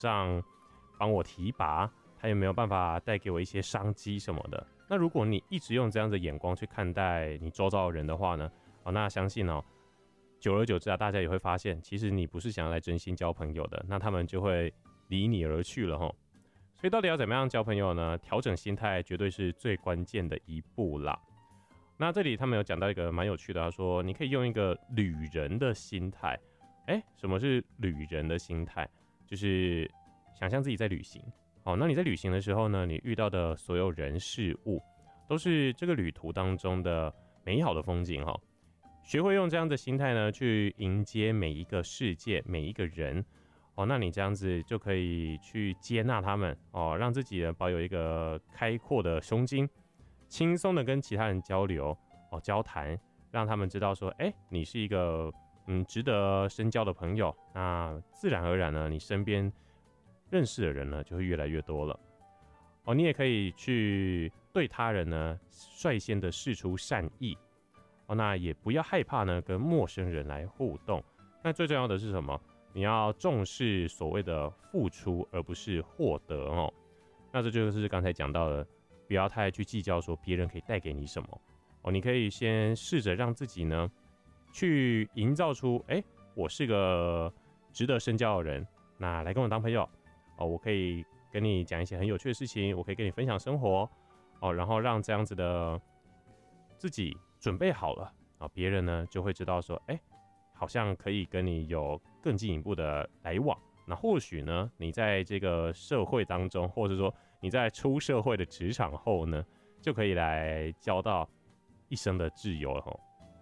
上帮我提拔，他有没有办法带给我一些商机什么的。那如果你一直用这样的眼光去看待你周遭的人的话呢，那相信久而久之大家也会发现，其实你不是想要来真心交朋友的，那他们就会离你而去了齁。所以到底要怎么样交朋友呢？调整心态绝对是最关键的一步啦。那这里他们有讲到一个蛮有趣的，他说你可以用一个旅人的心态。什么是旅人的心态？就是想象自己在旅行。那你在旅行的时候呢，你遇到的所有人事物都是这个旅途当中的美好的风景。学会用这样的心态呢，去迎接每一个世界，每一个人。那你这样子就可以去接纳他们让自己呢保有一个开阔的胸襟，轻松的跟其他人交流交谈，让他们知道说，你是一个值得深交的朋友。那自然而然呢，你身边认识的人呢就会越来越多了。你也可以去对他人呢率先的释出善意。那也不要害怕呢跟陌生人来互动。那最重要的是什么？你要重视所谓的付出，而不是获得那这就是刚才讲到的，不要太去计较说别人可以带给你什么你可以先试着让自己呢去营造出，我是个值得深交的人，那来跟我当朋友我可以跟你讲一些很有趣的事情，我可以跟你分享生活然后让这样子的自己准备好了别人呢就会知道说，好像可以跟你有更进一步的来往。那或许呢，你在这个社会当中，或者说你在出社会的职场后呢，就可以来交到一生的挚友了。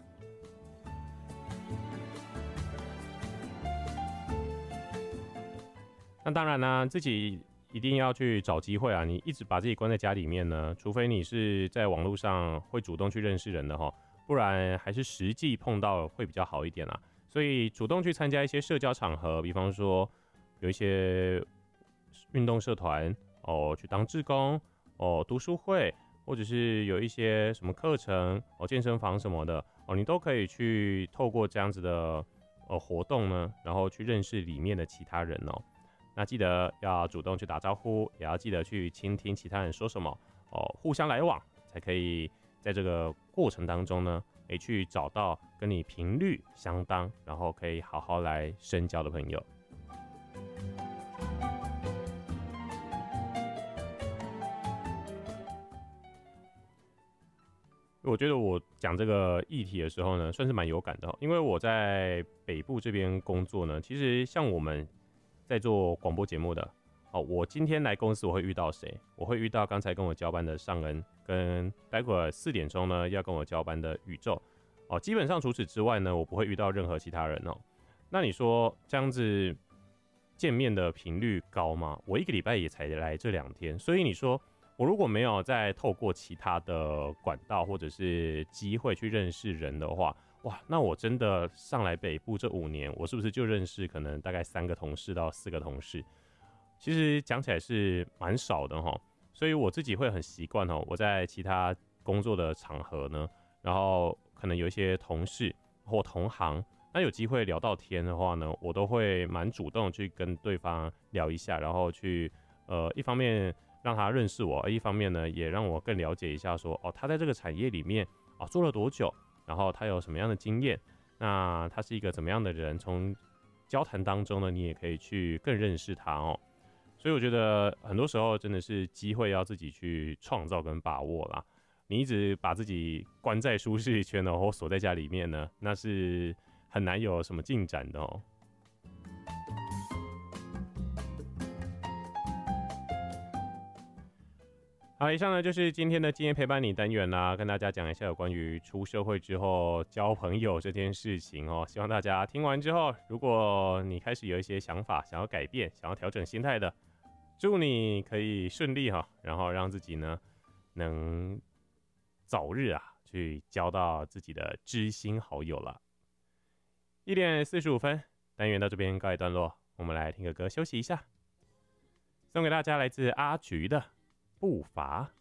那当然呢，自己一定要去找机会你一直把自己关在家里面呢，除非你是在网络上会主动去认识人的不然还是实际碰到会比较好一点啦。所以主动去参加一些社交场合，比方说有一些运动社团去当志工读书会，或者是有一些什么课程健身房什么的你都可以去透过这样子的活动呢，然后去认识里面的其他人那记得要主动去打招呼，也要记得去倾听其他人说什么互相来往，才可以在这个过程当中呢去找到跟你频率相当，然后可以好好来深交的朋友。我觉得我讲这个议题的时候呢，算是蛮有感的因为我在北部这边工作呢，其实像我们在做广播节目的我今天来公司我会遇到谁？我会遇到刚才跟我交班的尚恩，跟待会儿4点钟呢要跟我交班的宇宙基本上除此之外呢，我不会遇到任何其他人那你说这样子见面的频率高吗？我1个礼拜也才来这2天，所以你说我如果没有再透过其他的管道或者是机会去认识人的话，哇，那我真的上来北部这5年，我是不是就认识可能大概3个同事到4个同事？其实讲起来是蛮少的所以我自己会很习惯我在其他工作的场合呢，然后可能有一些同事或同行，那有机会聊到天的话呢，我都会蛮主动去跟对方聊一下，然后去一方面让他认识我，一方面呢也让我更了解一下说他在这个产业里面做了多久，然后他有什么样的经验，那他是一个怎么样的人，从交谈当中呢，你也可以去更认识他所以我觉得很多时候真的是机会要自己去创造跟把握啦。你一直把自己关在舒适圈或锁在家里面呢，那是很难有什么进展的好，以上呢就是今天的今天陪伴你单元啦，跟大家讲一下有关于出社会之后交朋友这件事情希望大家听完之后，如果你开始有一些想法，想要改变，想要调整心态的，祝你可以顺利然后让自己呢能早日去交到自己的知心好友了。1点45分，单元到这边告一段落，我们来听个歌休息一下，送给大家来自阿菊的步伐。